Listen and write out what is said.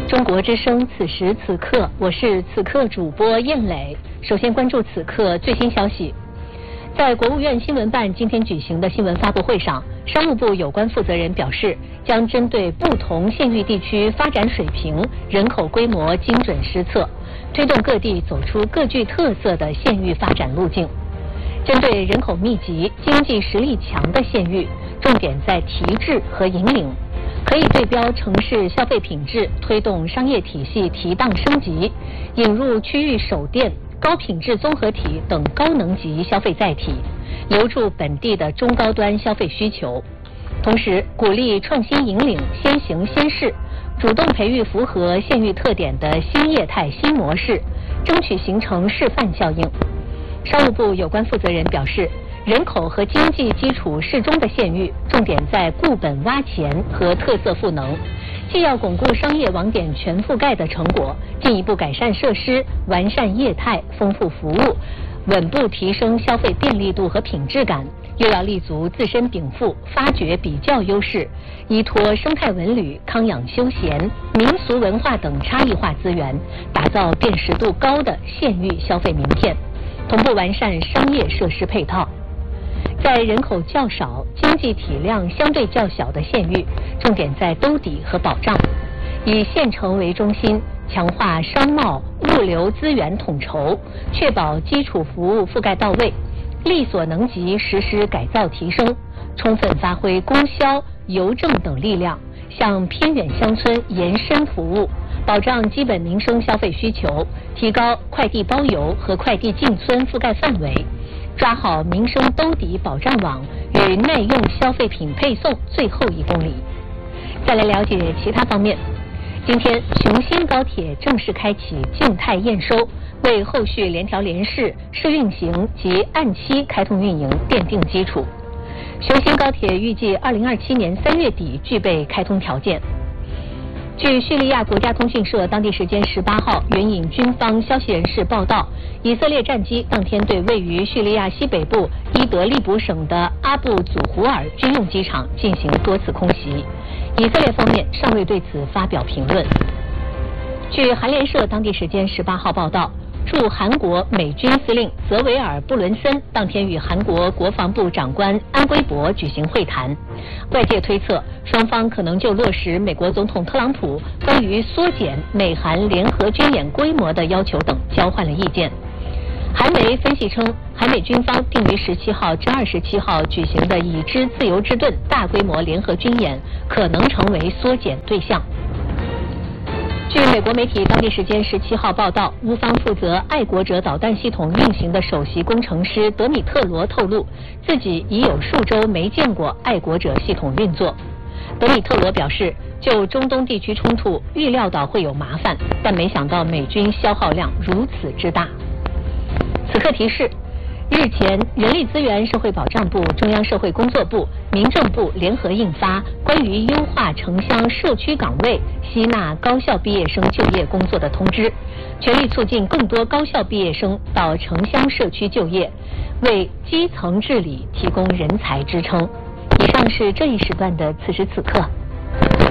中国之声此时此刻，我是此刻主播燕磊。首先关注此刻最新消息。在国务院新闻办今天举行的新闻发布会上，商务部有关负责人表示，将针对不同县域地区发展水平、人口规模精准施策，推动各地走出各具特色的县域发展路径。针对人口密集、经济实力强的县域，重点在提质和引领，可以对标城市消费品质，推动商业体系提档升级，引入区域首店、高品质综合体等高能级消费载体，留住本地的中高端消费需求。同时，鼓励创新引领、先行先试，主动培育符合县域特点的新业态新模式，争取形成示范效应。商务部有关负责人表示，人口和经济基础适中的县域，重点在固本挖钱和特色赋能，既要巩固商业网点全覆盖的成果，进一步改善设施，完善业态，丰富服务，稳步提升消费便利度和品质感，又要立足自身禀赋，发掘比较优势，依托生态文旅、康养休闲、民俗文化等差异化资源，打造辨识度高的县域消费名片，同步完善商业设施配套。在人口较少、经济体量相对较小的县域，重点在兜底和保障，以县城为中心，强化商贸、物流资源统筹，确保基础服务覆盖到位，力所能及实施改造提升，充分发挥供销、邮政等力量，向偏远乡村延伸服务，保障基本民生消费需求，提高快递包邮和快递进村覆盖范围，抓好民生兜底保障网与耐用消费品配送最后1公里。再来了解其他方面。今天，雄新高铁正式开启静态验收，为后续联调联试、试运行及按期开通运营奠定基础。雄新高铁预计2027年3月底具备开通条件。据叙利亚国家通讯社当地时间18号援引军方消息人士报道，以色列战机当天对位于叙利亚西北部伊德利卜省的阿布祖胡尔军用机场进行多次空袭，以色列方面尚未对此发表评论。据韩联社当地时间18号报道，驻韩国美军司令泽维尔·布伦森当天与韩国国防部长官安圭博举行会谈，外界推测双方可能就落实美国总统特朗普关于缩减美韩联合军演规模的要求等交换了意见。韩媒分析称，韩美军方定于17号至27号举行的已知自由之盾大规模联合军演可能成为缩减对象。据美国媒体当地时间17号报道，乌方负责爱国者导弹系统运行的首席工程师德米特罗透露，自己已有数周没见过爱国者系统运作。德米特罗表示，就中东地区冲突预料到会有麻烦，但没想到美军消耗量如此之大。此刻提示，日前，人力资源社会保障部、中央社会工作部、民政部联合印发关于优化城乡社区岗位吸纳高校毕业生就业工作的通知，全力促进更多高校毕业生到城乡社区就业，为基层治理提供人才支撑。以上是这一时段的此时此刻。